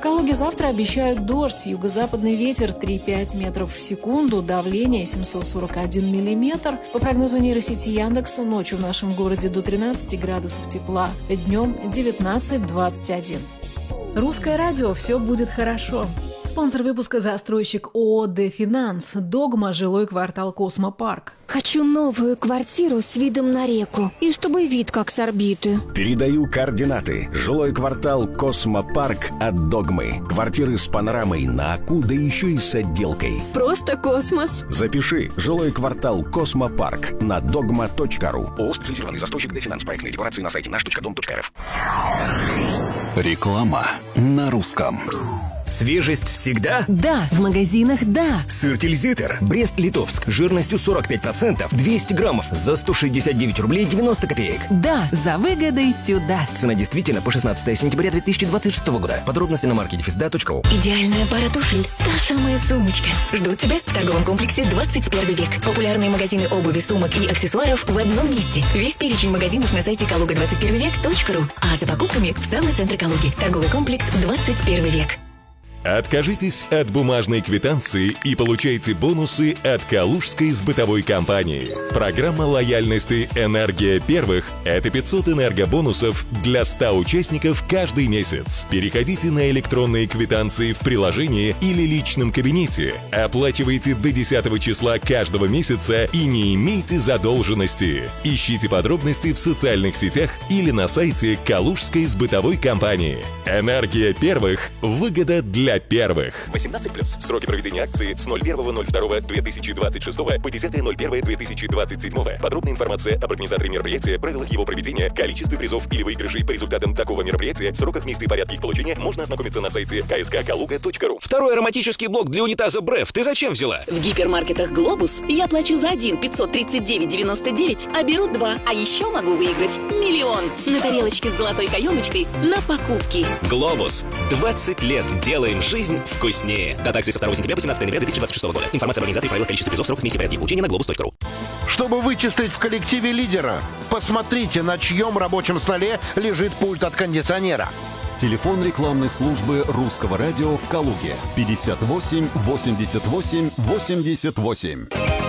Калуге завтра обещают дождь, юго-западный ветер 3,5 метров в секунду, давление 741 миллиметр. По прогнозу нейросети Яндекса, ночью в нашем городе до 13 градусов тепла, днем 19-21. Русское радио «Все будет хорошо». Спонсор выпуска — застройщик ООО «Дефинанс». «Догма», жилой квартал «Космопарк». Хочу новую квартиру с видом на реку. И чтобы вид как с орбиты. Передаю координаты. Жилой квартал «Космопарк» от «Догмы». Квартиры с панорамой на Аку, да еще и с отделкой. Просто космос. Запиши. Жилой квартал «Космопарк» на dogma.ru. ООО «Специализированный застройщик «Дефинанс». Проектные декларации на сайте наш.дом.рф. Реклама на русском. Свежесть всегда? Да. В магазинах да. Сыр Тильзитер, Брест-Литовск, жирностью 45%, 200 граммов за 169 рублей 90 копеек. Да. За выгодой сюда. Цена действительно по 16 сентября 2026 года. Подробности на маркете fisda.ru. Идеальная пара туфель. Та самая сумочка. Ждут тебя в торговом комплексе 21 век. Популярные магазины обуви, сумок и аксессуаров в одном месте. Весь перечень магазинов на сайте kaluga21vek.ru. А за покупками в самый центр Калуги. Торговый комплекс 21 век. Откажитесь от бумажной квитанции и получайте бонусы от Калужской сбытовой компании. Программа лояльности «Энергия первых» — это 500 энергобонусов для 100 участников каждый месяц. Переходите на электронные квитанции в приложении или личном кабинете, оплачивайте до 10 числа каждого месяца и не имейте задолженности. Ищите подробности в социальных сетях или на сайте Калужской сбытовой компании. «Энергия первых» — выгода для первых. 18+. Сроки проведения акции с 01.02.2026 по 10.01.2027. Подробная информация об организаторе мероприятия, правилах его проведения, количестве призов или выигрышей по результатам такого мероприятия, сроках, месте и порядке их получения можно ознакомиться на сайте kskkaluga.ru. Второй ароматический блок для унитаза Бреф ты зачем взяла? В гипермаркетах «Глобус» я плачу за один 539,99, а беру два. А еще могу выиграть миллион на тарелочке с золотой каемочкой на покупки. Глобус. 20 лет делаем жизнь вкуснее. Дата акции со 2 сентября по 17 ноября 2026 года. Информация об организаторе, правилах, количестве призов, сроках, месте и порядке их получения на globus.ru. Чтобы вычислить в коллективе лидера, посмотрите, на чьем рабочем столе лежит пульт от кондиционера. Телефон рекламной службы Русского радио в Калуге. 58 88 88.